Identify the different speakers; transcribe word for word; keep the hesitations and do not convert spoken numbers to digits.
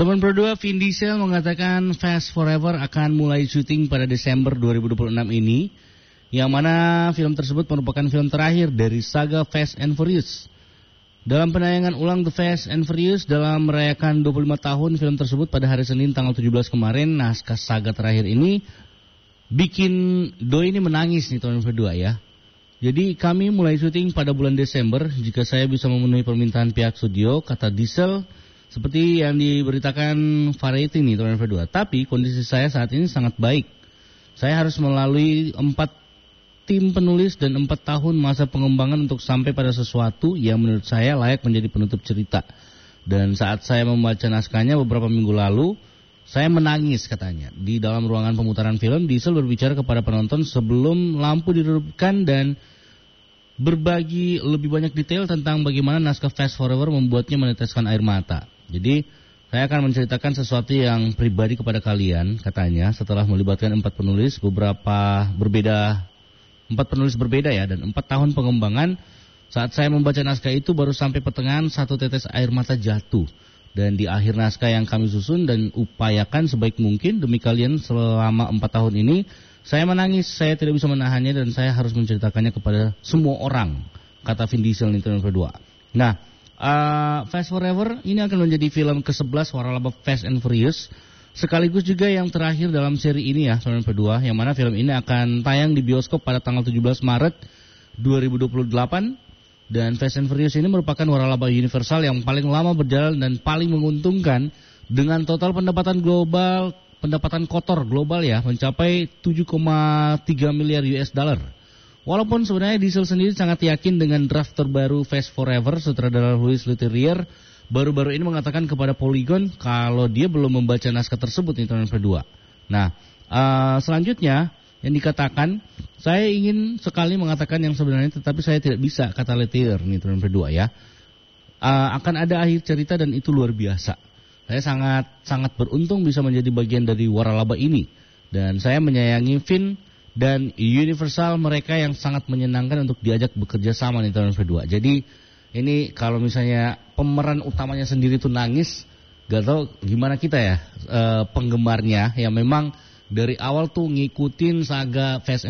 Speaker 1: Teman berdua Vin Diesel mengatakan Fast Forever akan mulai syuting pada Desember dua ribu dua puluh enam ini, yang mana film tersebut merupakan film terakhir dari saga Fast and Furious. Dalam penayangan ulang The Fast and Furious dalam merayakan dua puluh lima tahun film tersebut pada hari Senin tanggal tujuh belas kemarin, naskah saga terakhir ini bikin Doi ini menangis nih teman berdua ya. Jadi kami mulai syuting pada bulan Desember jika saya bisa memenuhi permintaan pihak studio, kata Diesel. Seperti yang diberitakan Variety nih teman berdua. Tapi kondisi saya saat ini sangat baik. Saya harus melalui empat tim penulis dan empat tahun masa pengembangan untuk sampai pada sesuatu yang menurut saya layak menjadi penutup cerita. Dan saat saya membaca naskahnya beberapa minggu lalu, saya menangis katanya. Di dalam ruangan pemutaran film, Diesel berbicara kepada penonton sebelum lampu diredupkan dan berbagi lebih banyak detail tentang bagaimana naskah Fast Forever membuatnya meneteskan air mata. Jadi, saya akan menceritakan sesuatu yang pribadi kepada kalian, katanya, setelah melibatkan empat penulis, beberapa berbeda, empat penulis berbeda ya, dan empat tahun pengembangan. Saat saya membaca naskah itu, baru sampai pertengahan satu tetes air mata jatuh. Dan di akhir naskah yang kami susun dan upayakan sebaik mungkin demi kalian selama empat tahun ini, saya menangis, saya tidak bisa menahannya dan saya harus menceritakannya kepada semua orang, kata Vin Diesel nih teman berdua. Nah, uh, Fast Forever ini akan menjadi film kesebelas waralaba Fast and Furious, sekaligus juga yang terakhir dalam seri ini ya teman berdua, yang mana film ini akan tayang di bioskop pada tanggal tujuh belas Maret dua ribu dua puluh delapan. Dan Fast and Furious ini merupakan waralaba universal yang paling lama berjalan dan paling menguntungkan dengan total pendapatan global, pendapatan kotor global ya, mencapai tujuh koma tiga miliar U S dollar. Walaupun sebenarnya Diesel sendiri sangat yakin dengan draft terbaru Fast Forever, sutradara Louis Leterrier baru-baru ini mengatakan kepada Polygon kalau dia belum membaca naskah tersebut nih teman berdua. Nah, uh, selanjutnya yang dikatakan, saya ingin sekali mengatakan yang sebenarnya, tetapi saya tidak bisa, kata Leterrier nih teman berdua ya. Uh, akan ada akhir cerita dan itu luar biasa. Saya sangat sangat beruntung bisa menjadi bagian dari waralaba ini. Dan saya menyayangi Vin dan Universal, mereka yang sangat menyenangkan untuk diajak bekerja sama nih teman berdua. Jadi ini kalau misalnya pemeran utamanya sendiri tuh nangis, gak tahu gimana kita ya, uh, penggemarnya yang memang dari awal tuh ngikutin saga Fast